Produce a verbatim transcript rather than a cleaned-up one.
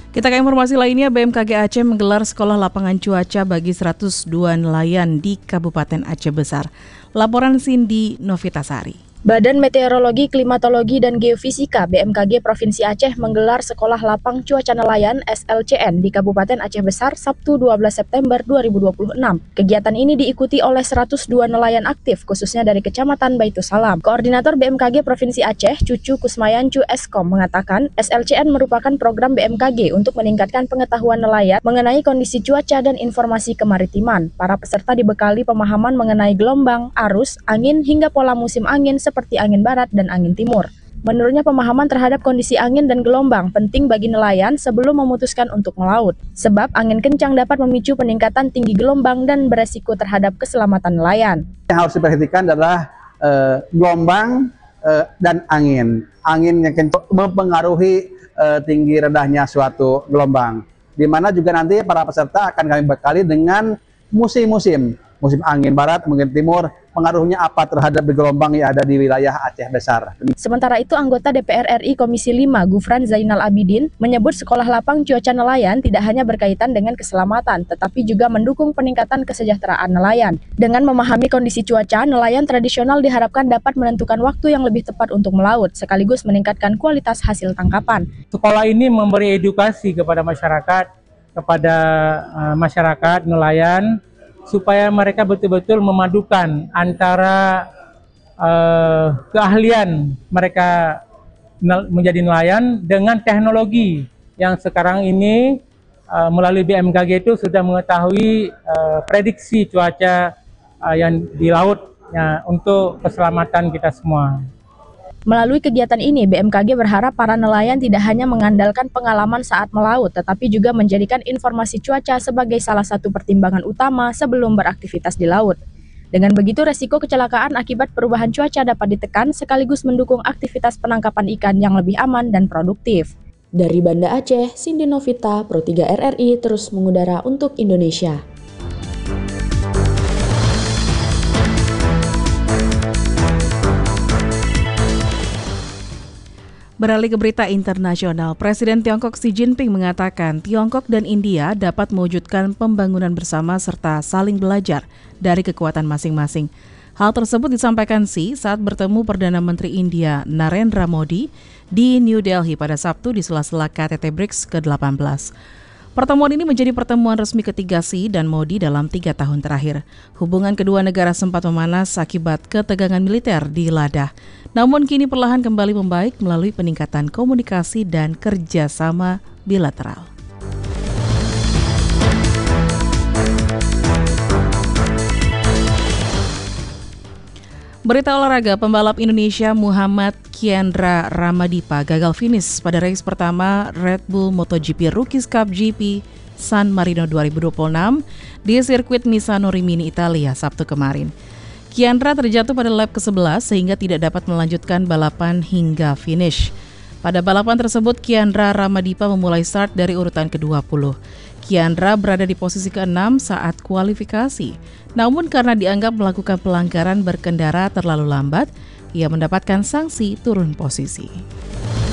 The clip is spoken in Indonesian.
Kita ke informasi lainnya, B M K G Aceh menggelar sekolah lapangan cuaca bagi seratus dua nelayan di Kabupaten Aceh Besar. Laporan Cindy Novitasari. Badan Meteorologi, Klimatologi, dan Geofisika B M K G Provinsi Aceh menggelar Sekolah Lapang Cuaca Nelayan S L C N di Kabupaten Aceh Besar Sabtu dua belas September dua ribu dua puluh enam. Kegiatan ini diikuti oleh seratus dua nelayan aktif khususnya dari Kecamatan Baitussalam. Koordinator B M K G Provinsi Aceh, Cucu Kusmayancu Eskom, mengatakan S L C N merupakan program B M K G untuk meningkatkan pengetahuan nelayan mengenai kondisi cuaca dan informasi kemaritiman. Para peserta dibekali pemahaman mengenai gelombang, arus, angin, hingga pola musim angin seperti angin barat dan angin timur. Menurutnya, pemahaman terhadap kondisi angin dan gelombang penting bagi nelayan sebelum memutuskan untuk melaut. Sebab angin kencang dapat memicu peningkatan tinggi gelombang dan beresiko terhadap keselamatan nelayan. Yang harus diperhatikan adalah uh, gelombang uh, dan angin. Angin yang kencang mempengaruhi uh, tinggi rendahnya suatu gelombang. Di mana juga nanti para peserta akan kami bekali dengan musim-musim. Musim angin barat, mungkin timur, pengaruhnya apa terhadap gelombang yang ada di wilayah Aceh Besar. Sementara itu, anggota D P R R I Komisi lima Gufran Zainal Abidin menyebut sekolah lapang cuaca nelayan tidak hanya berkaitan dengan keselamatan, tetapi juga mendukung peningkatan kesejahteraan nelayan. Dengan memahami kondisi cuaca, nelayan tradisional diharapkan dapat menentukan waktu yang lebih tepat untuk melaut, sekaligus meningkatkan kualitas hasil tangkapan. Sekolah ini memberi edukasi kepada masyarakat, kepada uh, masyarakat nelayan, supaya mereka betul-betul memadukan antara uh, keahlian mereka nel- menjadi nelayan dengan teknologi yang sekarang ini uh, melalui B M K G itu sudah mengetahui uh, prediksi cuaca uh, yang di laut ya, untuk keselamatan kita semua. Melalui kegiatan ini, B M K G berharap para nelayan tidak hanya mengandalkan pengalaman saat melaut, tetapi juga menjadikan informasi cuaca sebagai salah satu pertimbangan utama sebelum beraktivitas di laut. Dengan begitu, resiko kecelakaan akibat perubahan cuaca dapat ditekan sekaligus mendukung aktivitas penangkapan ikan yang lebih aman dan produktif. Dari Banda Aceh, Cindy Novita, Pro tiga R R I terus mengudara untuk Indonesia. Beralih ke berita internasional, Presiden Tiongkok Xi Jinping mengatakan Tiongkok dan India dapat mewujudkan pembangunan bersama serta saling belajar dari kekuatan masing-masing. Hal tersebut disampaikan Xi saat bertemu Perdana Menteri India Narendra Modi di New Delhi pada Sabtu di sela-sela K T T BRICS ke delapan belas. Pertemuan ini menjadi pertemuan resmi ketiga Xi dan Modi dalam tiga tahun terakhir. Hubungan kedua negara sempat memanas akibat ketegangan militer di Ladakh. Namun kini perlahan kembali membaik melalui peningkatan komunikasi dan kerjasama bilateral. Berita olahraga, pembalap Indonesia Muhammad Kiandra Ramadipa gagal finish pada race pertama Red Bull MotoGP Rookies Cup G P San Marino dua ribu dua puluh enam di sirkuit Misano Rimini, Italia, Sabtu kemarin. Kiandra terjatuh pada lap ke sebelas sehingga tidak dapat melanjutkan balapan hingga finish. Pada balapan tersebut, Kiandra Ramadipa memulai start dari urutan ke dua puluh. Kiandra berada di posisi keenam saat kualifikasi. Namun karena dianggap melakukan pelanggaran berkendara terlalu lambat, ia mendapatkan sanksi turun posisi.